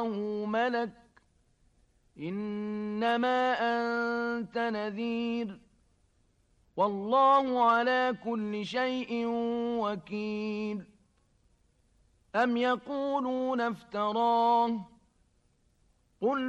ملك إنما أنت نذير والله على كل شيء وكيل أم يقولون افتراه قل